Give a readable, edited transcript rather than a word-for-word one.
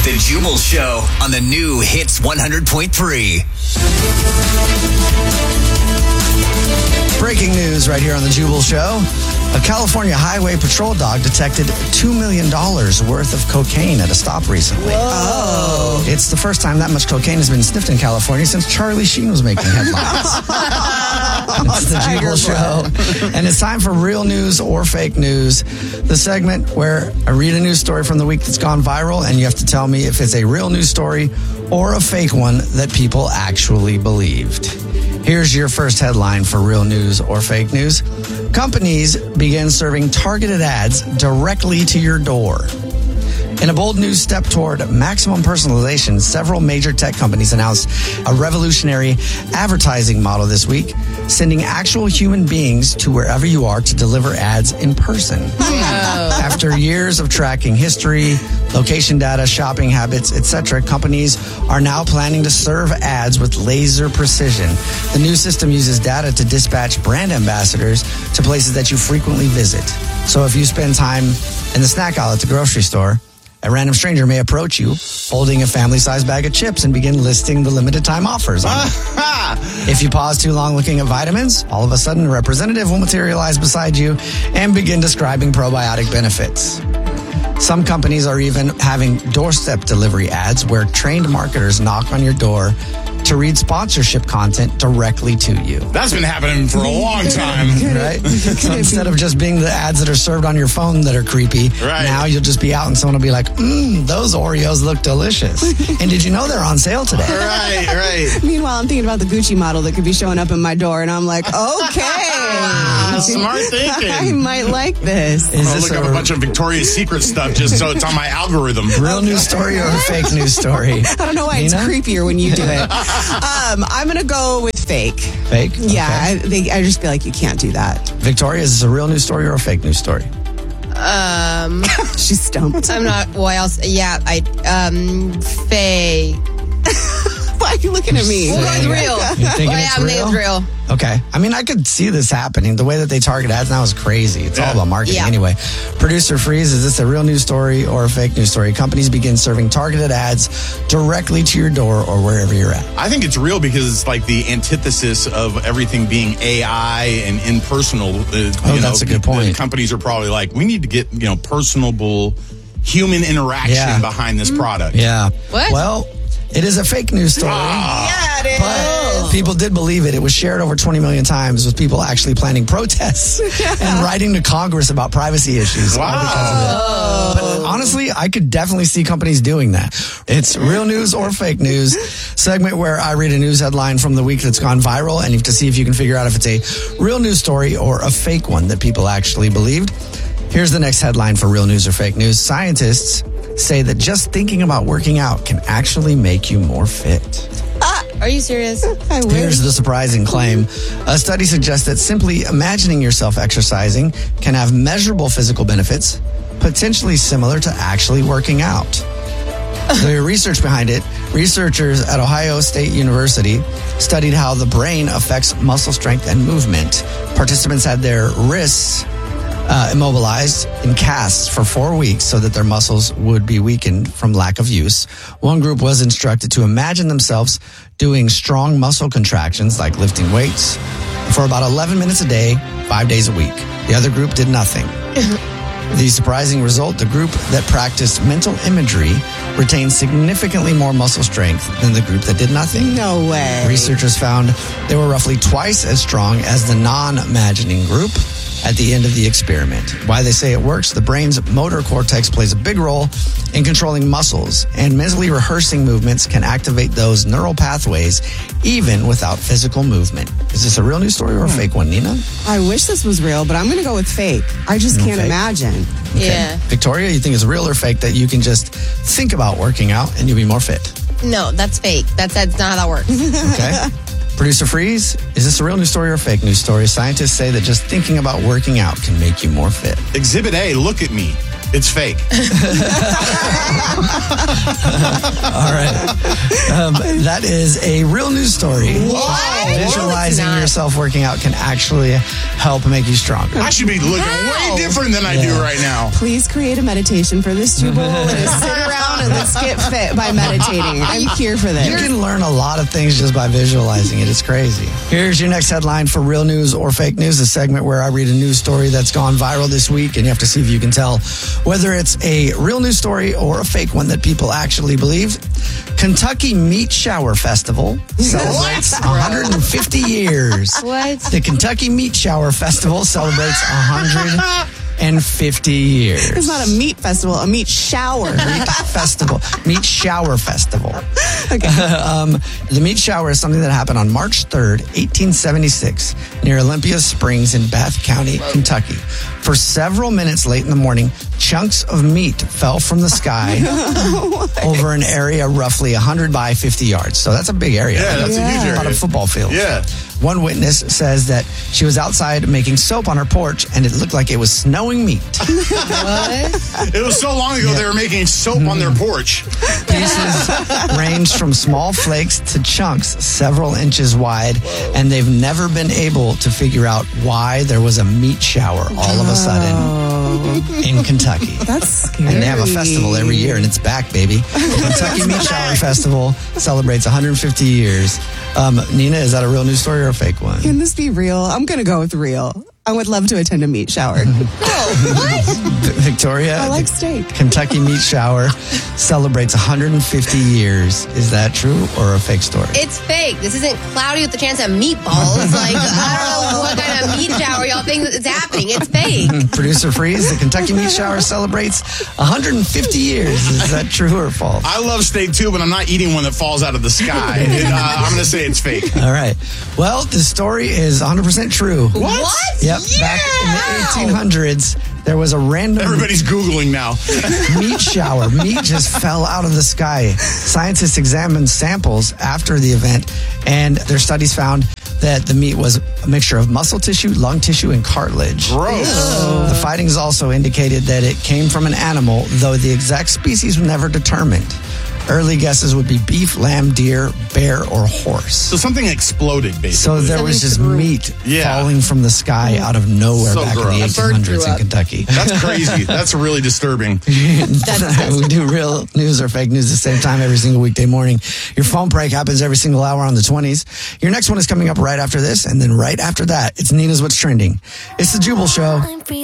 The Jubal Show on the new Hits 100.3. Breaking news right here on the Jubal Show. A California Highway Patrol dog detected $2 million worth of cocaine at a stop recently. Whoa. It's the first time that much cocaine has been sniffed in California since Charlie Sheen was making headlines. It's the Jubal Show. And it's time for real news or fake news. The segment where I read a news story from the week that's gone viral, and you have to tell me if it's a real news story or a fake one that people actually believed. Here's your first headline for real news or fake news. Companies begin serving targeted ads directly to your door. In a bold new step toward maximum personalization, several major tech companies announced a revolutionary advertising model this week, sending actual human beings to wherever you are to deliver ads in person. After years of tracking history, location data, shopping habits, etc., companies are now planning to serve ads with laser precision. The new system uses data to dispatch brand ambassadors to places that you frequently visit. So if you spend time in the snack aisle at the grocery store, a random stranger may approach you holding a family-sized bag of chips and begin listing the limited time offers on it. If you pause too long looking at vitamins, all of a sudden a representative will materialize beside you and begin describing probiotic benefits. Some companies are even having doorstep delivery ads where trained marketers knock on your door to read sponsorship content directly to you. That's been happening for a long time. Right? So instead of just being the ads that are served on your phone that are creepy, now you'll just be out and someone will be like, those Oreos look delicious. And did you know they're on sale today? Right. Meanwhile, I'm thinking about the Gucci model that could be showing up in my door, and I'm like, okay. Smart thinking. I might like this. I'll look up a bunch of Victoria's Secret stuff just so it's on my algorithm. Real news story or a fake news story? I don't know why Nina? it's creepier when you do it. I'm going to go with fake. Fake? Yeah, Okay. I just feel like you can't do that. Victoria, is this a real news story or a fake news story? She's stumped. I'm not. What else? Yeah, fake. Why are you looking at me? We'll go with real. You thinking it's I think it's real. Okay. I mean, I could see this happening. The way that they target ads now is crazy. It's all about marketing anyway. Producer Freeze, is this a real news story or a fake news story? Companies begin serving targeted ads directly to your door or wherever you're at. I think it's real because it's like the antithesis of everything being AI and impersonal. That's a good point. Companies are probably like, we need to get, personable human interaction behind this product. Yeah. What? Well, it is a fake news story. Yeah, it is. But people did believe it. It was shared over 20 million times with people actually planning protests and writing to Congress about privacy issues. All because of it. But honestly, I could definitely see companies doing that. It's real news or fake news segment where I read a news headline from the week that's gone viral, and you have to see if you can figure out if it's a real news story or a fake one that people actually believed. Here's the next headline for real news or fake news. Scientists say that just thinking about working out can actually make you more fit. Are you serious? I wish. Here's the surprising claim. A study suggests that simply imagining yourself exercising can have measurable physical benefits, potentially similar to actually working out. The research behind it, researchers at Ohio State University studied how the brain affects muscle strength and movement. Participants had their wrists immobilized in casts for 4 weeks so that their muscles would be weakened from lack of use. One group was instructed to imagine themselves doing strong muscle contractions like lifting weights for about 11 minutes a day, 5 days a week. The other group did nothing. The surprising result, the group that practiced mental imagery retained significantly more muscle strength than the group that did nothing. No way. Researchers found they were roughly twice as strong as the non-imagining group at the end of the experiment. Why they say it works, the brain's motor cortex plays a big role in controlling muscles, and mentally rehearsing movements can activate those neural pathways even without physical movement. Is this a real news story or a fake one, Nina? I wish this was real, but I'm going to go with fake. I just can't imagine. Okay. Yeah. Victoria, you think it's real or fake that you can just think about working out and you'll be more fit? No, that's fake. That's not how that works. Okay. Producer Freeze, is this a real news story or a fake news story? Scientists say that just thinking about working out can make you more fit. Exhibit A, look at me. It's fake. All right. That is a real news story. What? Visualizing No, it's not. yourself working out can actually help make you stronger. I should be looking way different than I do right now. Please create a meditation for this Jubal and sit around let's get fit by meditating. I'm here for this. You can learn a lot of things just by visualizing it. It's crazy. Here's your next headline for Real News or Fake News, a segment where I read a news story that's gone viral this week, and you have to see if you can tell whether it's a real news story or a fake one that people actually believe. Kentucky Meat Shower Festival celebrates 150 years. What? The Kentucky Meat Shower Festival celebrates 150 years. It's not a meat festival, a meat shower. Meat Shower Festival. Okay. The meat shower is something that happened on March 3rd, 1876, near Olympia Springs in Bath County, Kentucky. For several minutes late in the morning, chunks of meat fell from the sky over an area roughly 100 by 50 yards. So that's a big area. Yeah, that's a huge area. About a football field. Yeah. One witness says that she was outside making soap on her porch and it looked like it was snowing meat. What? It was so long ago they were making soap on their porch. Pieces ranged from small flakes to chunks several inches wide, and they've never been able to figure out why there was a meat shower all of a sudden in Kentucky. That's scary. And they have a festival every year, and it's back, baby. The Kentucky Meat Shower Festival celebrates 150 years. Nina, is that a real news story or a fake one? Can this be real? I'm going to go with real. I would love to attend a meat shower. Victoria? I like steak. Kentucky Meat Shower celebrates 150 years. Is that true or a fake story? It's fake. This isn't cloudy with the chance of meatballs. Like, I don't know what kind of meat shower y'all think is happening. It's fake. Producer Freeze, the Kentucky Meat Shower celebrates 150 years. Is that true or false? I love steak too, but I'm not eating one that falls out of the sky. I'm going to say it's fake. All right. Well, the story is 100% true. What? Yep. Back in the 1800s, there was a random Everybody's Googling now. meat shower. Meat just fell out of the sky. Scientists examined samples after the event, and their studies found that the meat was a mixture of muscle tissue, lung tissue, and cartilage. Gross. The findings also indicated that it came from an animal, though the exact species was never determined. Early guesses would be beef, lamb, deer, bear, or horse. So something exploded, basically. So there was just meat falling from the sky out of nowhere So back gross. in the A bird 1800s threw in up. Kentucky. That's crazy. That's really disturbing. We do real news or fake news at the same time every single weekday morning. Your phone prank happens every single hour on the 20s. Your next one is coming up right after this, and then right after that, it's Nina's What's Trending. It's the Jubal Show.